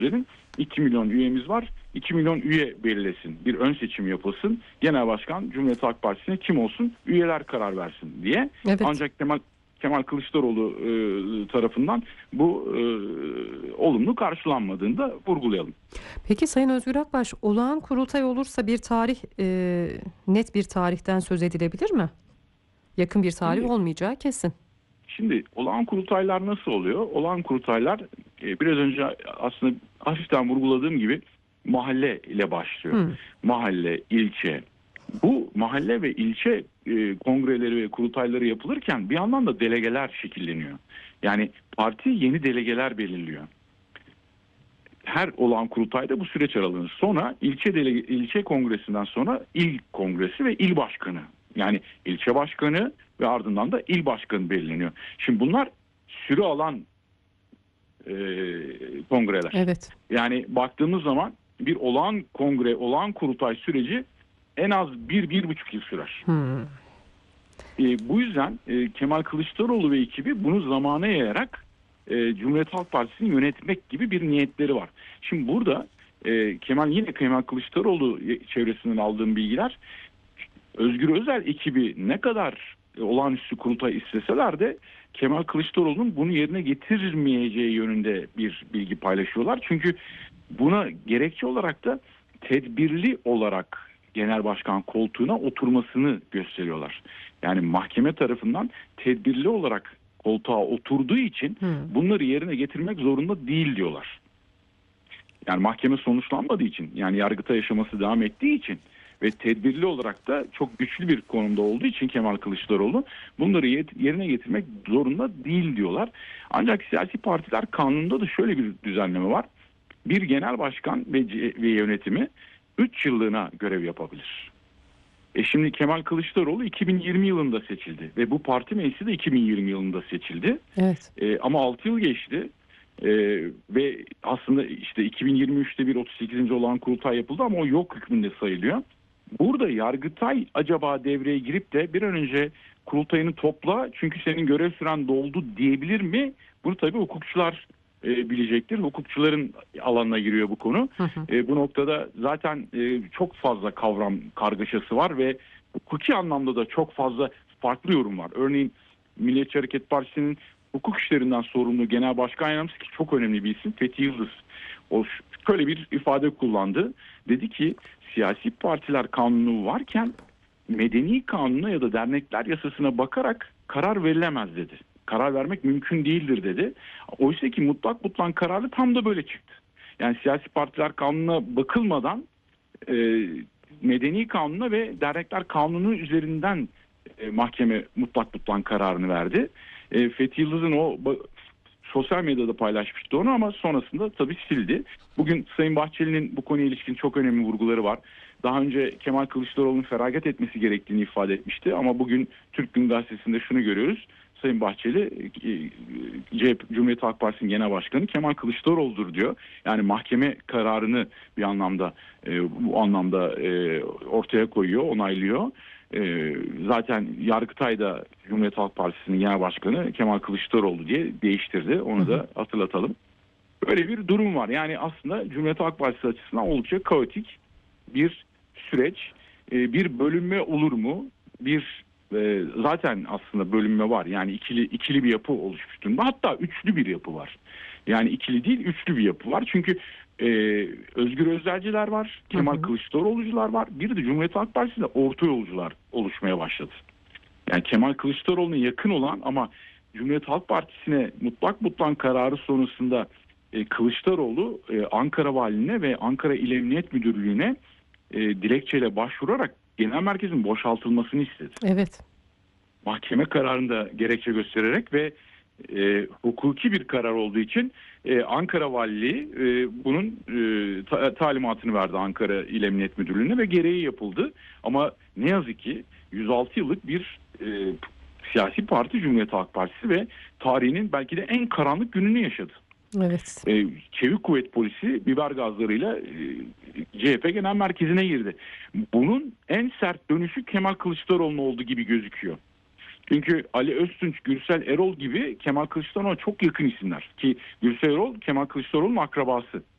verin. 2 milyon üyemiz var. 2 milyon üye belirlesin. Bir ön seçim yapılsın. Genel başkan Cumhuriyet Halk Partisi'ne kim olsun? Üyeler karar versin diye. Evet. Ancak Kemal Kılıçdaroğlu tarafından bu olumlu karşılanmadığını da vurgulayalım. Peki Sayın Özgür Akbaş, olağan kurultay olursa bir tarih, net bir tarihten söz edilebilir mi? Yakın bir tarih olmayacağı kesin. Şimdi olağan kurultaylar nasıl oluyor? Olağan kurultaylar biraz önce aslında hafiften vurguladığım gibi mahalle ile başlıyor. Mahalle, ilçe. Bu mahalle ve ilçe kongreleri ve kurultayları yapılırken bir yandan da delegeler şekilleniyor. Yani parti yeni delegeler belirliyor. Her olağan kurultayda bu süreç aralığında. Sonra ilçe kongresinden sonra il kongresi ve il başkanı. Yani ilçe başkanı ve ardından da il başkanı belirleniyor. Şimdi bunlar süre alan kongreler. Evet. Yani baktığımız zaman bir olağan kongre, olağan kurultay süreci en az 1-1,5 yıl sürer. Bu yüzden Kemal Kılıçdaroğlu ve ekibi bunu zamana yayarak Cumhuriyet Halk Partisi'ni yönetmek gibi bir niyetleri var. Şimdi burada Kemal Kılıçdaroğlu çevresinden aldığım bilgiler, Özgür Özel ekibi ne kadar olağanüstü kurultay isteseler de Kemal Kılıçdaroğlu'nun bunu yerine getirmeyeceği yönünde bir bilgi paylaşıyorlar. Çünkü buna gerekçe olarak da tedbirli olarak genel başkan koltuğuna oturmasını gösteriyorlar. Yani mahkeme tarafından tedbirli olarak koltuğa oturduğu için bunları yerine getirmek zorunda değil diyorlar. Yani mahkeme sonuçlanmadığı için, yani yargıta yaşaması devam ettiği için ve tedbirli olarak da çok güçlü bir konumda olduğu için Kemal Kılıçdaroğlu bunları yerine getirmek zorunda değil diyorlar. Ancak siyasi partiler kanununda da şöyle bir düzenleme var. Bir genel başkan ve yönetimi 3 yıllığına görev yapabilir. Şimdi Kemal Kılıçdaroğlu 2020 yılında seçildi ve bu parti meclisi de 2020 yılında seçildi. Evet. Ama 6 yıl geçti. Ve aslında işte 2023'te bir 38. olağan kurultay yapıldı ama o yok hükmünde sayılıyor. Burada Yargıtay acaba devreye girip de bir an önce kurultayını topla çünkü senin görev süren doldu diyebilir mi? Bunu tabii hukukçular bilecektir. Hukukçuların alanına giriyor bu konu. Bu noktada zaten çok fazla kavram kargaşası var ve hukuki anlamda da çok fazla farklı yorum var. Örneğin Milliyetçi Hareket Partisi'nin hukuk işlerinden sorumlu Genel Başkan Yardımcısı ki çok önemli bir isim Fethi Yıldız. O şöyle bir ifade kullandı. Dedi ki siyasi partiler kanunu varken medeni kanuna ya da dernekler yasasına bakarak karar verilemez dedi. Karar vermek mümkün değildir dedi. Oysa ki mutlak kararı tam da böyle çıktı. Yani siyasi partiler kanununa bakılmadan medeni kanuna ve dernekler kanunu üzerinden mahkeme mutlak kararını verdi. Fethi Yıldız'ın o sosyal medyada paylaşmıştı onu ama sonrasında tabii sildi. Bugün Sayın Bahçeli'nin bu konuya ilişkin çok önemli vurguları var. Daha önce Kemal Kılıçdaroğlu'nun feragat etmesi gerektiğini ifade etmişti ama bugün Türk Gün Gazetesi'nde şunu görüyoruz. Sayın Bahçeli Cumhuriyet Halk Partisi'nin genel başkanı Kemal Kılıçdaroğlu'dur diyor. Yani mahkeme kararını bir anlamda bu anlamda ortaya koyuyor, onaylıyor. Zaten Yargıtay'da Cumhuriyet Halk Partisi'nin genel başkanı Kemal Kılıçdaroğlu diye değiştirdi. Onu da hatırlatalım. Böyle bir durum var. Yani aslında Cumhuriyet Halk Partisi açısından oldukça kaotik bir süreç. Bir bölünme olur mu? Zaten aslında bölünme var. Yani ikili bir yapı oluşmuş durumda. Hatta üçlü bir yapı var. Yani ikili değil, üçlü bir yapı var. Çünkü Özgür Özelciler var, Kemal Kılıçdaroğlu'cular var. Bir de Cumhuriyet Halk Partisi'nde orta yolcular oluşmaya başladı. Yani Kemal Kılıçdaroğlu'na yakın olan ama Cumhuriyet Halk Partisi'ne mutlak kararı sonrasında Kılıçdaroğlu Ankara Valiliğine ve Ankara İl Emniyet Müdürlüğü'ne dilekçeyle başvurarak genel merkezin boşaltılmasını istedi. Evet. Mahkeme kararında gerekçe göstererek ve hukuki bir karar olduğu için Ankara Valiliği bunun talimatını verdi Ankara İl Emniyet Müdürlüğü'ne ve gereği yapıldı. Ama ne yazık ki 106 yıllık bir siyasi parti Cumhuriyet Halk Partisi ve tarihinin belki de en karanlık gününü yaşadı. Evet. Çevik Kuvvet Polisi biber gazlarıyla CHP Genel Merkezi'ne girdi. Bunun en sert dönüşü Kemal Kılıçdaroğlu'na olduğu gibi gözüküyor. Çünkü Ali Öztunç, Gürsel Erol gibi Kemal Kılıçdaroğlu'na çok yakın isimler. Ki Gürsel Erol Kemal Kılıçdaroğlu'nun akrabası.